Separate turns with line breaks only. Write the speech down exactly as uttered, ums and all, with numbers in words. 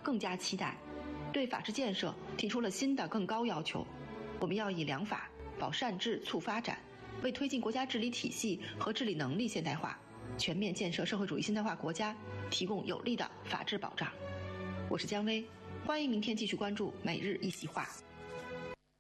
更加期待，对法治建设提出了新的更高要求。我们要以良法保善治促发展，为推进国家治理体系和治理能力现代化，全面建设社会主义现代化国家提供有力的法治保障。我是姜薇，欢迎明天继续关注每日一席话。